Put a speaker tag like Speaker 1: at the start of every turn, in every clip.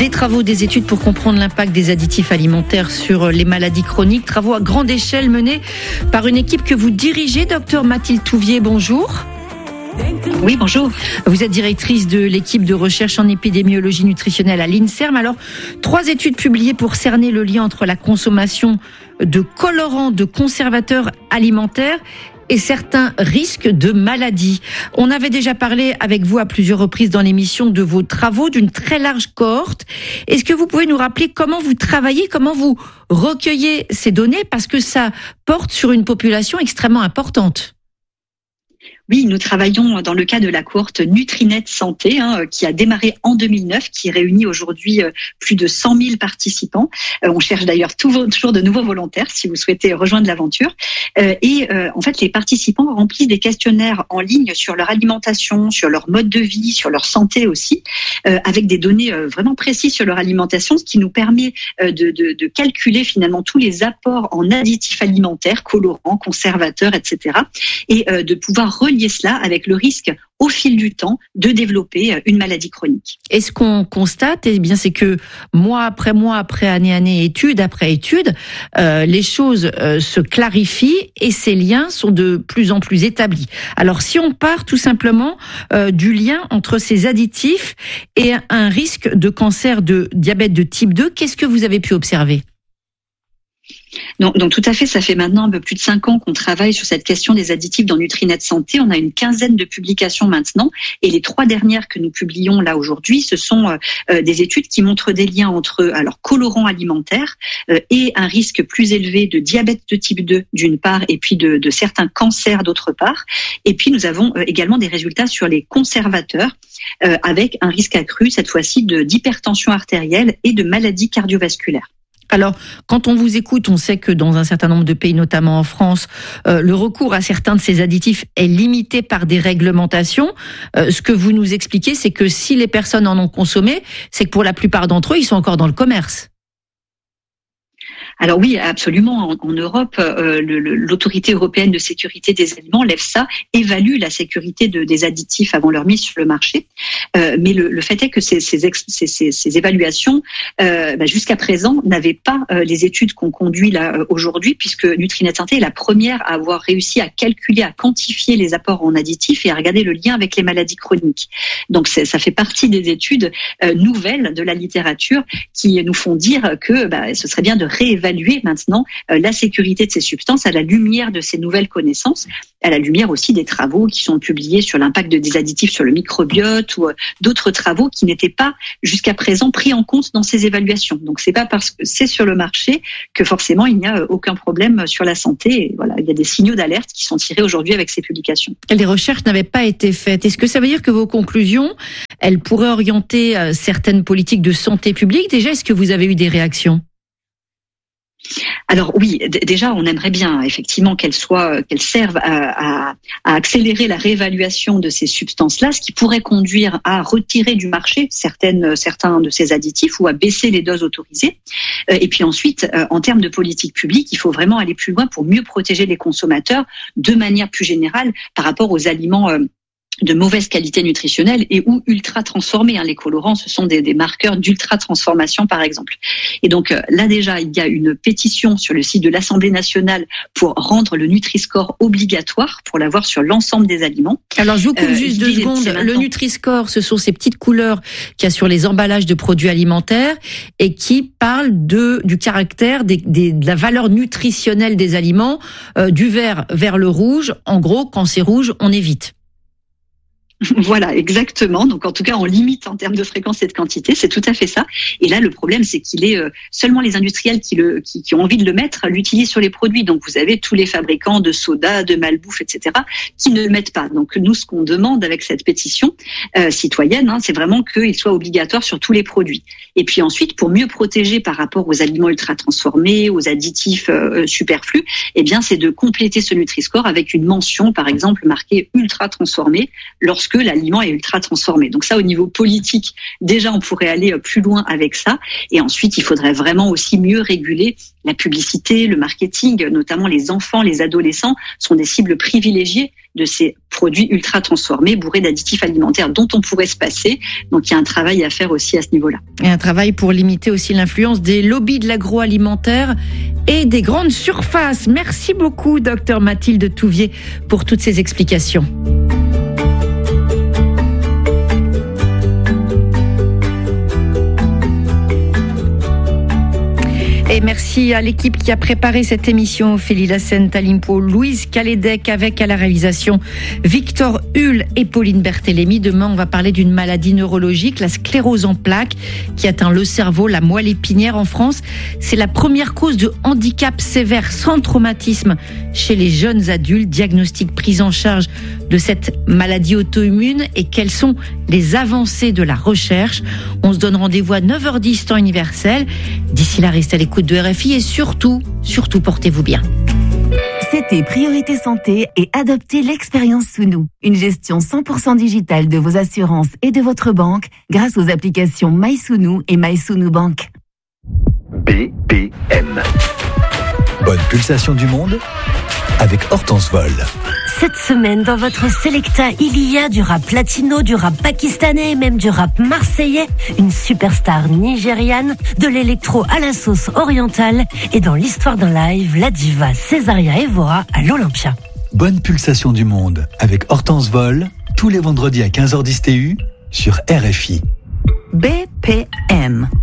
Speaker 1: Des travaux, des études pour comprendre l'impact des additifs alimentaires sur les maladies chroniques. Travaux à grande échelle menés par une équipe que vous dirigez, docteur Mathilde Touvier. Bonjour.
Speaker 2: Oui, bonjour.
Speaker 1: Vous êtes directrice de l'équipe de recherche en épidémiologie nutritionnelle à l'INSERM. Alors, 3 études publiées pour cerner le lien entre la consommation de colorants, de conservateurs alimentaires et certains risques de maladies. On avait déjà parlé avec vous à plusieurs reprises dans l'émission de vos travaux, d'une très large cohorte. Est-ce que vous pouvez nous rappeler comment vous travaillez, comment vous recueillez ces données, parce que ça porte sur une population extrêmement importante?
Speaker 2: Oui, nous travaillons dans le cas de la cohorte Nutrinet Santé, qui a démarré en 2009, qui réunit aujourd'hui plus de 100 000 participants. On cherche d'ailleurs toujours de nouveaux volontaires si vous souhaitez rejoindre l'aventure. En fait, les participants remplissent des questionnaires en ligne sur leur alimentation, sur leur mode de vie, sur leur santé aussi, avec des données vraiment précises sur leur alimentation, ce qui nous permet de calculer finalement tous les apports en additifs alimentaires, colorants, conservateurs, etc. et de pouvoir relier cela avec le risque au fil du temps de développer une maladie chronique.
Speaker 1: Et ce qu'on constate, c'est que mois, après année, étude après étude, les choses se clarifient et ces liens sont de plus en plus établis. Alors si on part tout simplement du lien entre ces additifs et un risque de cancer de diabète de type 2, qu'est-ce que vous avez pu observer ?
Speaker 2: Donc tout à fait, ça fait maintenant un peu plus de 5 ans qu'on travaille sur cette question des additifs dans Nutrinet Santé. On a une quinzaine de publications maintenant et les 3 dernières que nous publions là aujourd'hui, ce sont des études qui montrent des liens entre colorants alimentaires et un risque plus élevé de diabète de type 2 d'une part et puis de certains cancers d'autre part. Et puis nous avons également des résultats sur les conservateurs avec un risque accru cette fois-ci d'hypertension artérielle et de maladies cardiovasculaires.
Speaker 1: Alors, quand on vous écoute, on sait que dans un certain nombre de pays, notamment en France, le recours à certains de ces additifs est limité par des réglementations. Ce que vous nous expliquez, c'est que si les personnes en ont consommé, c'est que pour la plupart d'entre eux, ils sont encore dans le commerce.
Speaker 2: Alors oui, absolument. En Europe, l'autorité européenne de sécurité des aliments, l'EFSA, évalue la sécurité des additifs avant leur mise sur le marché. Mais le fait est que ces évaluations, jusqu'à présent, n'avaient pas les études qu'on conduit là aujourd'hui, puisque Nutrinet Santé est la première à avoir réussi à calculer, à quantifier les apports en additifs et à regarder le lien avec les maladies chroniques. Donc ça fait partie des études nouvelles de la littérature qui nous font dire que ce serait bien de réévaluer maintenant la sécurité de ces substances à la lumière de ces nouvelles connaissances, à la lumière aussi des travaux qui sont publiés sur l'impact des additifs sur le microbiote ou d'autres travaux qui n'étaient pas jusqu'à présent pris en compte dans ces évaluations. Donc c'est pas parce que c'est sur le marché que forcément il n'y a aucun problème sur la santé. Et voilà, il y a des signaux d'alerte qui sont tirés aujourd'hui avec ces publications.
Speaker 1: Les recherches n'avaient pas été faites. Est-ce que ça veut dire que vos conclusions, elles pourraient orienter certaines politiques de santé publique? Déjà, est-ce que vous avez eu des réactions?
Speaker 2: Alors oui, déjà on aimerait bien effectivement qu'elles servent à accélérer la réévaluation de ces substances-là, ce qui pourrait conduire à retirer du marché certains de ces additifs ou à baisser les doses autorisées. Et puis ensuite, en termes de politique publique, il faut vraiment aller plus loin pour mieux protéger les consommateurs de manière plus générale par rapport aux aliments de mauvaise qualité nutritionnelle et ou ultra transformés. Les colorants, ce sont des marqueurs d'ultra transformation, par exemple. Et donc là déjà, il y a une pétition sur le site de l'Assemblée nationale pour rendre le Nutri-Score obligatoire pour l'avoir sur l'ensemble des aliments.
Speaker 1: Alors je vous coupe juste 2 secondes. Le Nutri-Score, ce sont ces petites couleurs qu'il y a sur les emballages de produits alimentaires et qui parlent du caractère de la valeur nutritionnelle des aliments, du vert vers le rouge. En gros, quand c'est rouge, on évite.
Speaker 2: Voilà, exactement. Donc, en tout cas, on limite en termes de fréquence et de quantité. C'est tout à fait ça. Et là, le problème, c'est qu'il est seulement les industriels qui ont envie de le mettre l'utilisent sur les produits. Donc, vous avez tous les fabricants de soda, de malbouffe, etc., qui ne le mettent pas. Donc, nous, ce qu'on demande avec cette pétition citoyenne, c'est vraiment qu'il soit obligatoire sur tous les produits. Et puis ensuite, pour mieux protéger par rapport aux aliments ultra transformés, aux additifs superflus, c'est de compléter ce Nutri-Score avec une mention, par exemple, marquée ultra transformé lorsque que l'aliment est ultra transformé. Donc ça, au niveau politique, déjà, on pourrait aller plus loin avec ça. Et ensuite, il faudrait vraiment aussi mieux réguler la publicité, le marketing, notamment les enfants, les adolescents sont des cibles privilégiées de ces produits ultra transformés, bourrés d'additifs alimentaires dont on pourrait se passer. Donc il y a un travail à faire aussi à ce niveau-là.
Speaker 1: Et un travail pour limiter aussi l'influence des lobbies de l'agroalimentaire et des grandes surfaces. Merci beaucoup, Dr Mathilde Touvier, pour toutes ces explications. Et merci à l'équipe qui a préparé cette émission. Ophélie Lassène, Talimpo, Louise Calédec, avec à la réalisation Victor Hull et Pauline Berthélémy. Demain, on va parler d'une maladie neurologique, la sclérose en plaques, qui atteint le cerveau, la moelle épinière en France. C'est la première cause de handicap sévère sans traumatisme chez les jeunes adultes. Diagnostic, prise en charge de cette maladie auto-immune et quelles sont les avancées de la recherche. On se donne rendez-vous à 9h10 temps universel. D'ici là, restez à l'écoute de RFI et surtout, portez-vous bien.
Speaker 3: C'était Priorité Santé et adoptez l'expérience Sounou. Une gestion 100% digitale de vos assurances et de votre banque grâce aux applications MySounou et MySounou Bank.
Speaker 4: BPM. Bonne pulsation du monde avec Hortense Vol.
Speaker 5: Cette semaine, dans votre Selecta, il y a du rap latino, du rap pakistanais et même du rap marseillais, une superstar nigériane, de l'électro à la sauce orientale et dans l'histoire d'un live, la diva Césaria Evora à l'Olympia.
Speaker 4: Bonne pulsation du monde avec Hortense Vol, tous les vendredis à 15h10 TU sur RFI.
Speaker 3: BPM.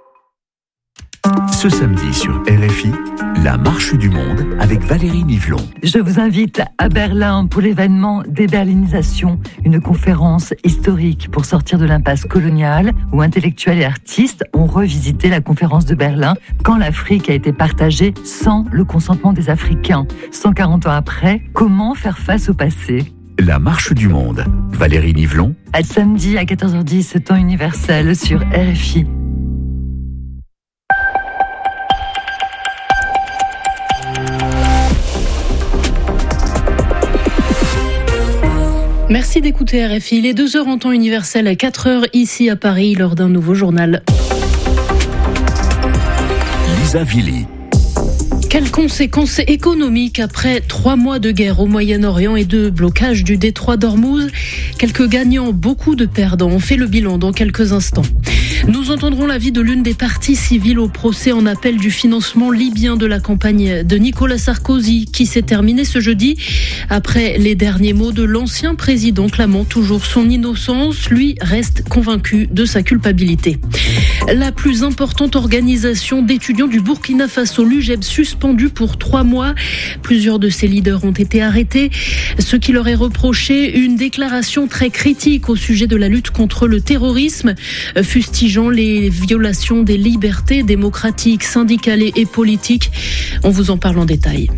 Speaker 6: Ce samedi sur RFI, la marche du monde avec Valérie Nivelon.
Speaker 7: Je vous invite à Berlin pour l'événement Déberlinisation, une conférence historique pour sortir de l'impasse coloniale où intellectuels et artistes ont revisité la conférence de Berlin quand l'Afrique a été partagée sans le consentement des Africains. 140 ans après, comment faire face au passé ?
Speaker 6: La marche du monde. Valérie Nivelon.
Speaker 7: À samedi à 14h10, temps universel sur RFI.
Speaker 8: Merci d'écouter RFI. Il est 2h en temps universel, à 4h ici à Paris, lors d'un nouveau journal.
Speaker 6: Lisa Villy.
Speaker 8: Quelles conséquences économiques après 3 mois de guerre au Moyen-Orient et de blocage du détroit d'Ormuz ? Quelques gagnants, beaucoup de perdants. On fait le bilan dans quelques instants. Nous entendrons l'avis de l'une des parties civiles au procès en appel du financement libyen de la campagne de Nicolas Sarkozy, qui s'est terminé ce jeudi. Après les derniers mots de l'ancien président clamant toujours son innocence, lui reste convaincu de sa culpabilité. La plus importante organisation d'étudiants du Burkina Faso, l'UGEB, suspendue pour 3 mois. Plusieurs de ses leaders ont été arrêtés. Ce qui leur est reproché, une déclaration très critique au sujet de la lutte contre le terrorisme, fustigeant les violations des libertés démocratiques, syndicales et politiques. On vous en parle en détail.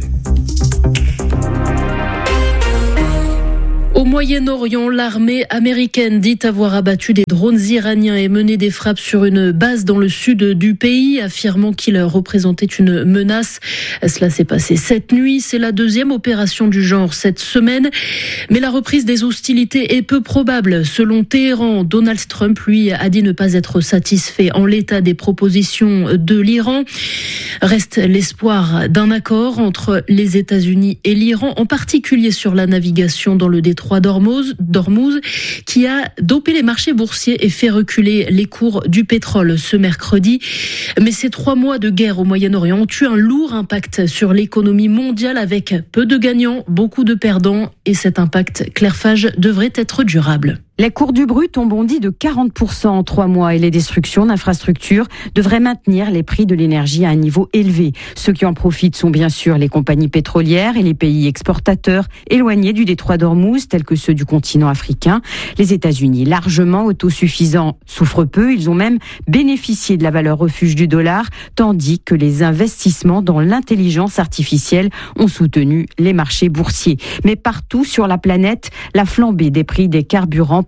Speaker 8: Au Moyen-Orient, l'armée américaine dit avoir abattu des drones iraniens et mené des frappes sur une base dans le sud du pays, affirmant qu'il représentait une menace. Cela s'est passé cette nuit. C'est la 2e opération du genre cette semaine. Mais la reprise des hostilités est peu probable. Selon Téhéran, Donald Trump, lui, a dit ne pas être satisfait en l'état des propositions de l'Iran. Reste l'espoir d'un accord entre les États-Unis et l'Iran, en particulier sur la navigation dans le détroit d'Ormuz, qui a dopé les marchés boursiers et fait reculer les cours du pétrole ce mercredi. Mais ces 3 mois de guerre au Moyen-Orient ont eu un lourd impact sur l'économie mondiale, avec peu de gagnants, beaucoup de perdants, et cet impact, Claire Fage, devrait être durable.
Speaker 9: Les cours du brut ont bondi de 40% en 3 mois et les destructions d'infrastructures devraient maintenir les prix de l'énergie à un niveau élevé. Ceux qui en profitent sont bien sûr les compagnies pétrolières et les pays exportateurs éloignés du détroit d'Ormuz, tels que ceux du continent africain. Les États-Unis, largement autosuffisants, souffrent peu. Ils ont même bénéficié de la valeur refuge du dollar, tandis que les investissements dans l'intelligence artificielle ont soutenu les marchés boursiers. Mais partout sur la planète, la flambée des prix des carburants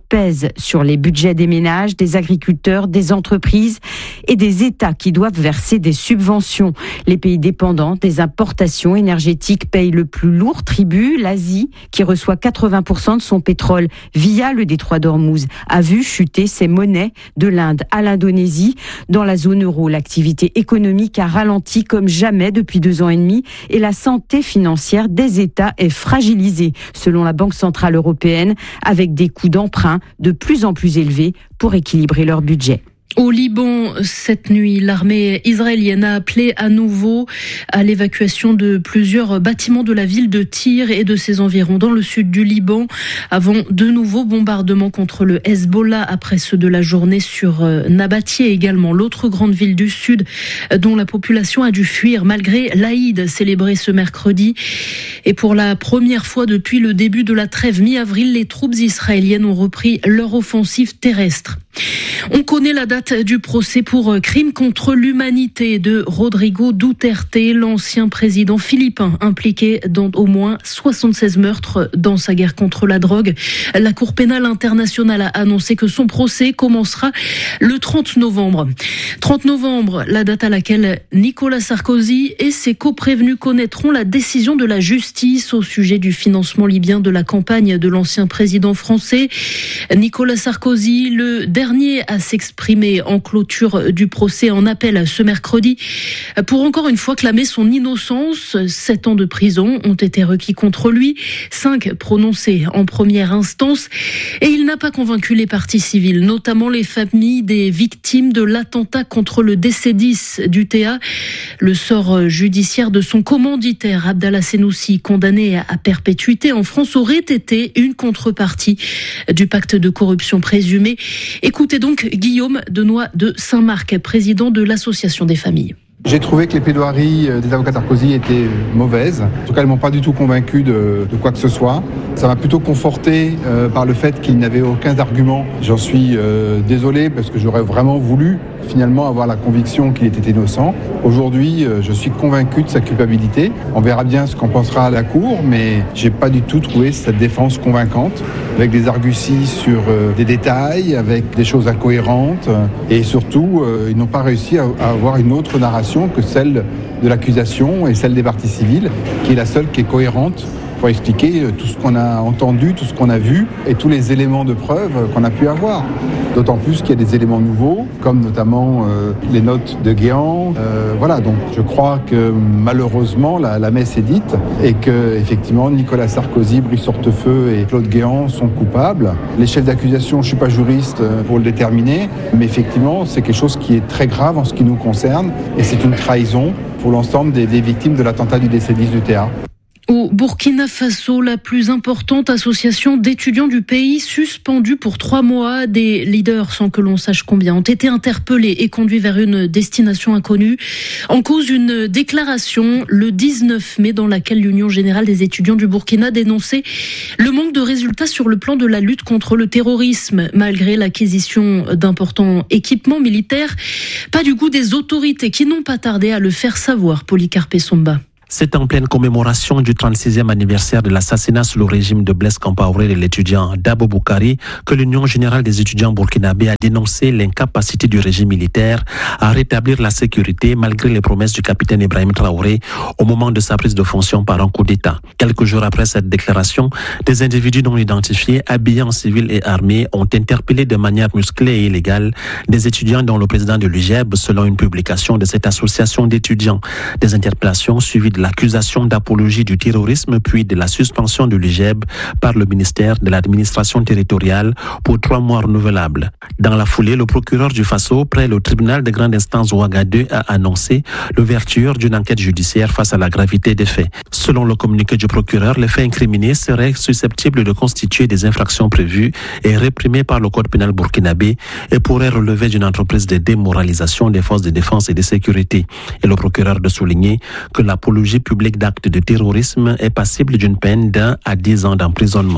Speaker 9: pèse sur les budgets des ménages, des agriculteurs, des entreprises et des États qui doivent verser des subventions. Les pays dépendants des importations énergétiques payent le plus lourd tribut. L'Asie, qui reçoit 80% de son pétrole via le détroit d'Ormuz, a vu chuter ses monnaies de l'Inde à l'Indonésie. Dans la zone euro, l'activité économique a ralenti comme jamais depuis 2 ans et demi et la santé financière des États est fragilisée, selon la Banque centrale européenne, avec des coûts d'emprunt de plus en plus élevés pour équilibrer leur budget.
Speaker 8: Au Liban, cette nuit, l'armée israélienne a appelé à nouveau à l'évacuation de plusieurs bâtiments de la ville de Tyr et de ses environs dans le sud du Liban, avant de nouveaux bombardements contre le Hezbollah après ceux de la journée sur Nabatieh, également l'autre grande ville du sud dont la population a dû fuir malgré l'Aïd célébré ce mercredi. Et pour la première fois depuis le début de la trêve mi-avril, les troupes israéliennes ont repris leur offensive terrestre. On connaît la date du procès pour crime contre l'humanité de Rodrigo Duterte, l'ancien président philippin impliqué dans au moins 76 meurtres dans sa guerre contre la drogue. La Cour pénale internationale a annoncé que son procès commencera le 30 novembre. 30 novembre, la date à laquelle Nicolas Sarkozy et ses coprévenus connaîtront la décision de la justice au sujet du financement libyen de la campagne de l'ancien président français. Nicolas Sarkozy, le dernier à s'exprimer en clôture du procès en appel ce mercredi pour encore une fois clamer son innocence. 7 ans de prison ont été requis contre lui, 5 prononcés en première instance, et il n'a pas convaincu les parties civiles, notamment les familles des victimes de l'attentat contre le DC-10 du TA. Le sort judiciaire de son commanditaire Abdallah Senoussi, condamné à perpétuité en France, aurait été une contrepartie du pacte de corruption présumé. Écoutez donc Guillaume Denoy de Saint-Marc, président de l'Association des familles.
Speaker 10: J'ai trouvé que les plaidoiries des avocats Sarkozy étaient mauvaises. En tout cas, elles m'ont pas du tout convaincu de quoi que ce soit. Ça m'a plutôt conforté par le fait qu'il n'avait aucun argument. J'en suis désolé parce que j'aurais vraiment voulu finalement avoir la conviction qu'il était innocent. Aujourd'hui, je suis convaincu de sa culpabilité. On verra bien ce qu'en pensera la Cour, mais j'ai pas du tout trouvé cette défense convaincante, avec des arguties sur des détails, avec des choses incohérentes, et surtout, ils n'ont pas réussi à avoir une autre narration que celle de l'accusation et celle des parties civiles, qui est la seule qui est cohérente pour expliquer tout ce qu'on a entendu, tout ce qu'on a vu et tous les éléments de preuve qu'on a pu avoir. D'autant plus qu'il y a des éléments nouveaux, comme notamment les notes de Guéant. Voilà, donc je crois que malheureusement la messe est dite et que effectivement Nicolas Sarkozy, Brice Hortefeux et Claude Guéant sont coupables. Les chefs d'accusation, je suis pas juriste pour le déterminer, mais effectivement c'est quelque chose qui est très grave en ce qui nous concerne et c'est une trahison pour l'ensemble des victimes de l'attentat du DC-10 du TA.
Speaker 8: Au Burkina Faso, la plus importante association d'étudiants du pays, suspendue pour 3 mois, des leaders, sans que l'on sache combien, ont été interpellés et conduits vers une destination inconnue. En cause, une déclaration le 19 mai dans laquelle l'Union générale des étudiants du Burkina dénonçait le manque de résultats sur le plan de la lutte contre le terrorisme, malgré l'acquisition d'importants équipements militaires. Pas du goût des autorités qui n'ont pas tardé à le faire savoir, Polycarpe Somba.
Speaker 11: C'est en pleine commémoration du 36e anniversaire de l'assassinat sous le régime de Blaise Compaoré de l'étudiant Dabo Boukari que l'Union générale des étudiants burkinabés a dénoncé l'incapacité du régime militaire à rétablir la sécurité malgré les promesses du capitaine Ibrahim Traoré au moment de sa prise de fonction par un coup d'État. Quelques jours après cette déclaration, des individus non identifiés, habillés en civil et armés, ont interpellé de manière musclée et illégale des étudiants dont le président de l'UGEB, selon une publication de cette association d'étudiants. Des interpellations suivies de l'accusation d'apologie du terrorisme puis de la suspension de l'UGEB par le ministère de l'administration territoriale pour 3 mois renouvelables. Dans la foulée, le procureur du Faso, près le tribunal de grande instance Ouagadougou, a annoncé l'ouverture d'une enquête judiciaire face à la gravité des faits. Selon le communiqué du procureur, les faits incriminés seraient susceptibles de constituer des infractions prévues et réprimées par le code pénal burkinabé et pourraient relever d'une entreprise de démoralisation des forces de défense et de sécurité. Et le procureur de souligner que l'apologie publique d'actes de terrorisme est passible d'une peine d'1 à 10 ans d'emprisonnement.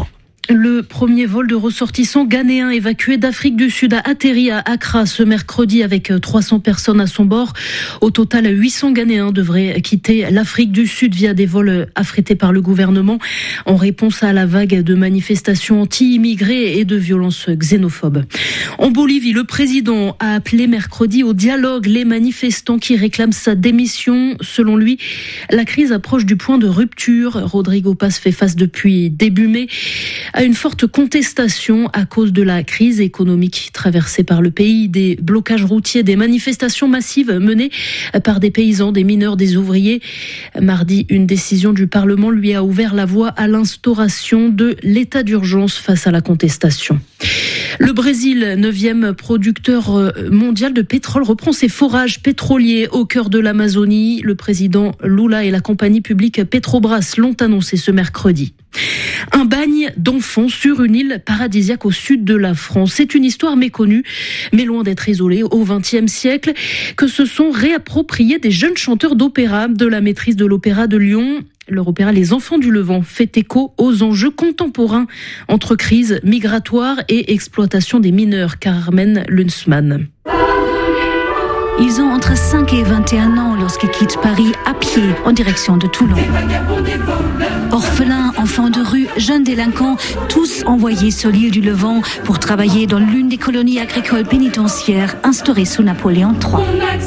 Speaker 8: Le premier vol de ressortissants ghanéens évacués d'Afrique du Sud a atterri à Accra ce mercredi avec 300 personnes à son bord. Au total, 800 Ghanéens devraient quitter l'Afrique du Sud via des vols affrétés par le gouvernement en réponse à la vague de manifestations anti-immigrés et de violences xénophobes. En Bolivie, le président a appelé mercredi au dialogue les manifestants qui réclament sa démission. Selon lui, la crise approche du point de rupture. Rodrigo Paz fait face depuis début mai à une forte contestation à cause de la crise économique traversée par le pays, des blocages routiers, des manifestations massives menées par des paysans, des mineurs, des ouvriers. Mardi, une décision du Parlement lui a ouvert la voie à l'instauration de l'état d'urgence face à la contestation. Le Brésil, 9e producteur mondial de pétrole, reprend ses forages pétroliers au cœur de l'Amazonie. Le président Lula et la compagnie publique Petrobras l'ont annoncé ce mercredi. Un bagne d'enfants sur une île paradisiaque au sud de la France. C'est une histoire méconnue, mais loin d'être isolée au XXe siècle, que se sont réappropriés des jeunes chanteurs d'opéra de la maîtrise de l'Opéra de Lyon. Leur opéra Les Enfants du Levant fait écho aux enjeux contemporains entre crise migratoire et exploitation des mineurs. Carmen Lunsmann.
Speaker 12: Ils ont entre 5 et 21 ans lorsqu'ils quittent Paris à pied en direction de Toulon. Orphelins, enfants de rue, jeunes délinquants, tous envoyés sur l'île du Levant pour travailler dans l'une des colonies agricoles pénitentiaires instaurées sous Napoléon III.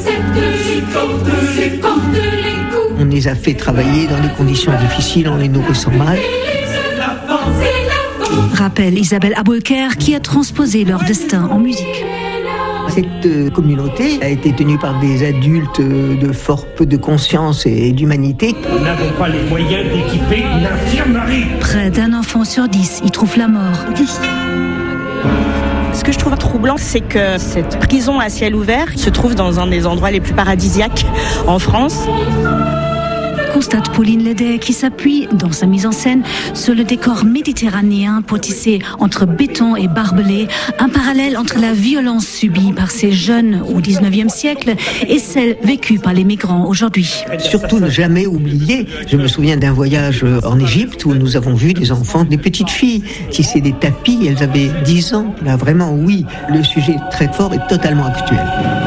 Speaker 13: On les a fait travailler dans des conditions difficiles en les nourrissant mal.
Speaker 12: Rappelle Isabelle Aboulker qui a transposé leur destin en musique.
Speaker 13: Cette communauté a été tenue par des adultes de fort peu de conscience et d'humanité.
Speaker 14: Nous n'avons pas les moyens d'équiper une infirmerie.
Speaker 12: Près d'un enfant sur 10 y trouve la mort.
Speaker 15: Ce que je trouve troublant, c'est que cette prison à ciel ouvert se trouve dans un des endroits les plus paradisiaques en France.
Speaker 12: Constate Pauline Lédet qui s'appuie dans sa mise en scène sur le décor méditerranéen potissé entre béton et barbelé, un parallèle entre la violence subie par ces jeunes au XIXe siècle et celle vécue par les migrants aujourd'hui.
Speaker 13: Surtout ne jamais oublier, je me souviens d'un voyage en Égypte où nous avons vu des enfants, des petites filles tisser des tapis, elles avaient 10 ans. Là vraiment oui, le sujet est très fort et totalement actuel.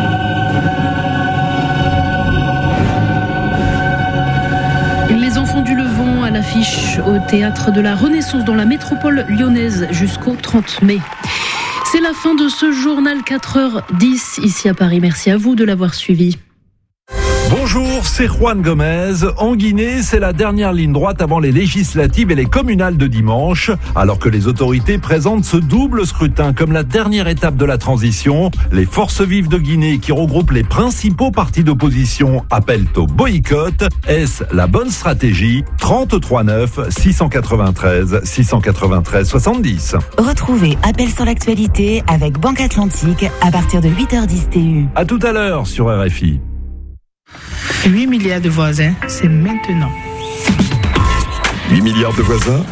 Speaker 8: Les Enfants du Levant à l'affiche au Théâtre de la Renaissance dans la métropole lyonnaise jusqu'au 30 mai. C'est la fin de ce journal 4h10 ici à Paris. Merci à vous de l'avoir suivi.
Speaker 16: Bonjour, c'est Juan Gomez. En Guinée, c'est la dernière ligne droite avant les législatives et les communales de dimanche. Alors que les autorités présentent ce double scrutin comme la dernière étape de la transition, les forces vives de Guinée qui regroupent les principaux partis d'opposition appellent au boycott. Est-ce la bonne stratégie ? 33 9 693 693 70.
Speaker 3: Retrouvez Appel sur l'actualité avec Banque Atlantique à partir de 8h10 TU.
Speaker 16: À tout à l'heure sur RFI.
Speaker 17: 8 milliards de voisins, c'est maintenant.
Speaker 18: 8 milliards de voisins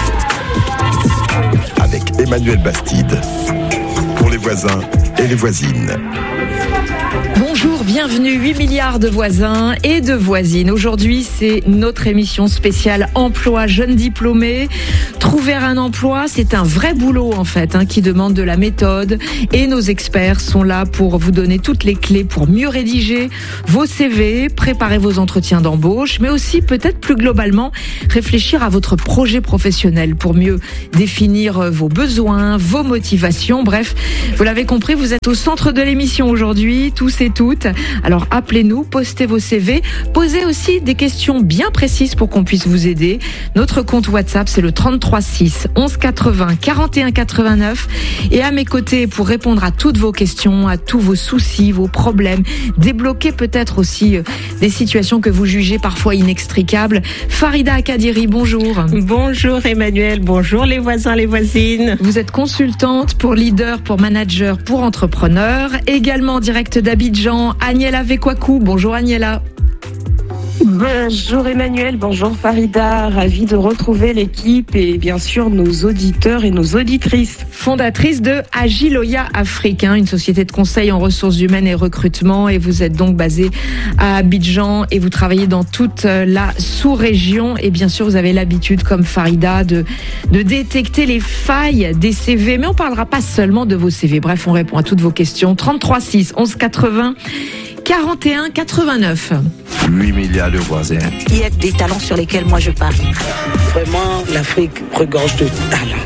Speaker 18: avec Emmanuel Bastide. Pour les voisins et les voisines.
Speaker 19: Bonjour, bienvenue, 8 milliards de voisins et de voisines. Aujourd'hui, c'est notre émission spéciale emploi jeunes diplômés. Trouver un emploi, c'est un vrai boulot en fait, qui demande de la méthode. Et nos experts sont là pour vous donner toutes les clés pour mieux rédiger vos CV, préparer vos entretiens d'embauche, mais aussi peut-être plus globalement réfléchir à votre projet professionnel pour mieux définir vos besoins, vos motivations. Bref, vous l'avez compris, vous êtes au centre de l'émission aujourd'hui, tous et toutes. Alors appelez-nous, postez vos CV, posez aussi des questions bien précises pour qu'on puisse vous aider. Notre compte WhatsApp, c'est le 33 6 11 80 41 89. Et à mes côtés, pour répondre à toutes vos questions, à tous vos soucis, vos problèmes, débloquer peut-être aussi des situations que vous jugez parfois inextricables. Farida Akadiri, bonjour.
Speaker 15: Bonjour Emmanuel, bonjour les voisins, les voisines.
Speaker 19: Vous êtes consultante pour leader, pour manager, pour entrepreneur. Également en direct d'Abidjan, Agnella Vekwaku. Bonjour Agnella.
Speaker 20: Bonjour Emmanuel, bonjour Farida, ravi de retrouver l'équipe et bien sûr nos auditeurs et nos auditrices.
Speaker 19: Fondatrice de Agiloya Afrique, une société de conseil en ressources humaines et recrutement, et vous êtes donc basée à Abidjan et vous travaillez dans toute la sous-région et bien sûr vous avez l'habitude comme Farida de détecter les failles des CV, mais on parlera pas seulement de vos CV, bref on répond à toutes vos questions. 33 6 11 80 41 89.
Speaker 6: 8 milliards de voisins.
Speaker 21: Il y a des talents sur lesquels moi je parie.
Speaker 22: Vraiment, l'Afrique regorge de talents.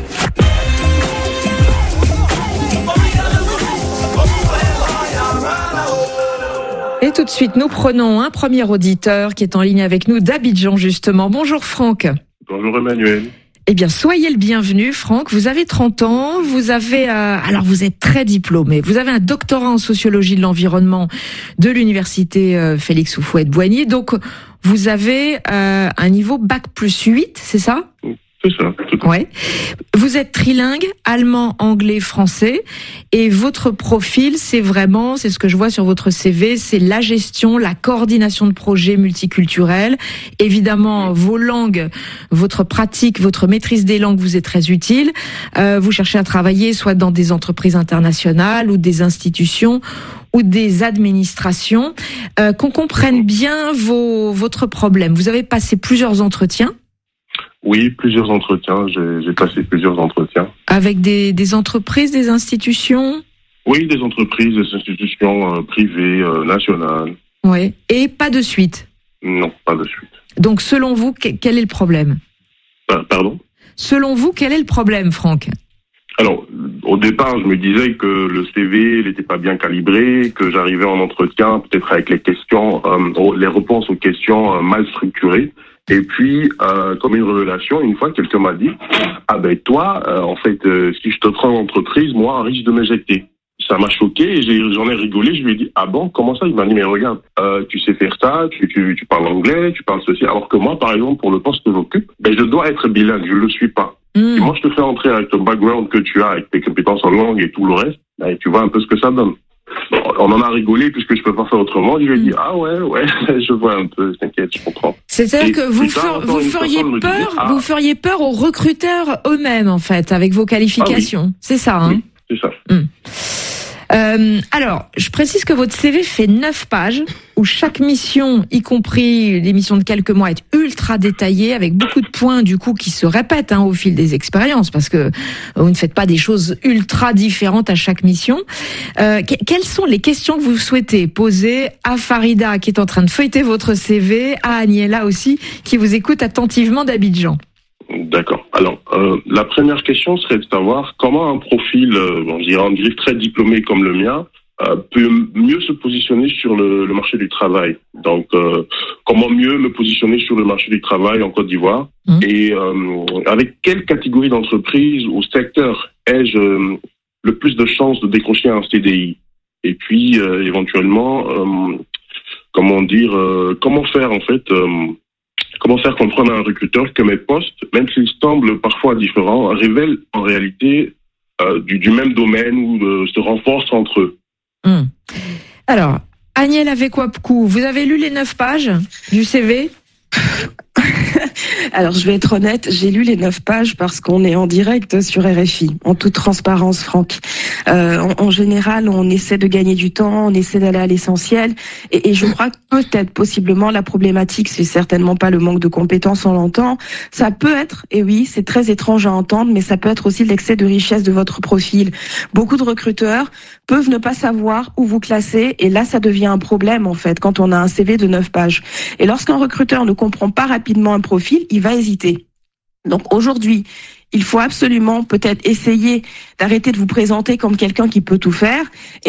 Speaker 19: Et tout de suite, nous prenons un premier auditeur qui est en ligne avec nous d'Abidjan justement. Bonjour Franck.
Speaker 23: Bonjour Emmanuel.
Speaker 19: Eh bien, soyez le bienvenu, Franck. Vous avez 30 ans, vous avez, alors vous êtes très diplômé. Vous avez un doctorat en sociologie de l'environnement de l'université Félix Houphouët-Boigny. Donc, vous avez un niveau bac+8, c'est ça ?
Speaker 23: C'est ça.
Speaker 19: Ouais. Vous êtes trilingue, allemand, anglais, français, et votre profil, c'est ce que je vois sur votre CV, c'est la gestion, la coordination de projets multiculturels. Évidemment, vos langues, votre pratique, votre maîtrise des langues vous est très utile. Vous cherchez à travailler soit dans des entreprises internationales ou des institutions ou des administrations. Qu'on comprenne bien votre problème. Vous avez passé plusieurs entretiens.
Speaker 23: Oui, plusieurs entretiens. J'ai passé plusieurs entretiens.
Speaker 19: Avec des entreprises, des institutions ?
Speaker 23: Oui, des entreprises, des institutions privées, nationales.
Speaker 19: Oui. Et pas de suite ?
Speaker 23: Non, pas de suite.
Speaker 19: Donc, selon vous, quel est le problème ?
Speaker 23: Pardon ?
Speaker 19: Selon vous, quel est le problème, Franck ?
Speaker 23: Alors, au départ, je me disais que le CV n'était pas bien calibré, que j'arrivais en entretien peut-être avec les questions, les réponses aux questions mal structurées. Et puis, comme une révélation, une fois, quelqu'un m'a dit « Ah ben toi, en fait, si je te prends en entreprise, moi, on risque de m'éjecter. » Ça m'a choqué et j'en ai rigolé. Je lui ai dit « Ah bon, comment ça ?» Il m'a dit « Mais regarde, tu sais faire ça, tu parles anglais, tu parles ceci. » Alors que moi, par exemple, pour le poste que j'occupe, je dois être bilingue, je ne le suis pas. Et moi, je te fais entrer avec ton background que tu as, avec tes compétences en langue et tout le reste, tu vois un peu ce que ça donne. Bon, on en a rigolé puisque je peux pas faire autrement. Je lui ai dit ah ouais, je vois un peu, t'inquiète, je comprends.
Speaker 19: C'est-à-dire que vous feriez peur aux recruteurs eux-mêmes en fait avec vos qualifications. Oui. C'est ça, hein.
Speaker 23: Oui, c'est ça.
Speaker 19: Alors, je précise que votre CV fait 9 pages où chaque mission, y compris les missions de quelques mois, est ultra détaillée avec beaucoup de points du coup qui se répètent au fil des expériences parce que vous ne faites pas des choses ultra différentes à chaque mission. Quelles sont les questions que vous souhaitez poser à Farida qui est en train de feuilleter votre CV, à Aniela aussi qui vous écoute attentivement d'Abidjan?
Speaker 23: D'accord. Alors, la première question serait de savoir comment un profil, je dirais très diplômé comme le mien, peut mieux se positionner sur le marché du travail. Donc, comment mieux me positionner sur le marché du travail en Côte d'Ivoire et avec quelle catégorie d'entreprise ou secteur ai-je le plus de chances de décrocher un CDI? Et puis, éventuellement, comment faire en fait... Comment faire comprendre à un recruteur que mes postes, même s'ils semblent parfois différents, révèlent en réalité du même domaine ou se renforcent entre eux.
Speaker 19: Alors, Aniela Vekwapkou, vous avez lu les 9 pages du CV ?
Speaker 20: Alors, je vais être honnête, j'ai lu les 9 pages parce qu'on est en direct sur RFI, en toute transparence, Franck. En général, on essaie de gagner du temps, on essaie d'aller à l'essentiel. Et je crois que peut-être, possiblement, la problématique, c'est certainement pas le manque de compétences, on l'entend. Ça peut être, et oui, c'est très étrange à entendre, mais ça peut être aussi l'excès de richesse de votre profil. Beaucoup de recruteurs peuvent ne pas savoir où vous classer, et là, ça devient un problème, en fait, quand on a un CV de 9 pages. Et lorsqu'un recruteur ne comprend pas rapidement un profil, il va hésiter. Donc aujourd'hui, il faut absolument peut-être essayer d'arrêter de vous présenter comme quelqu'un qui peut tout faire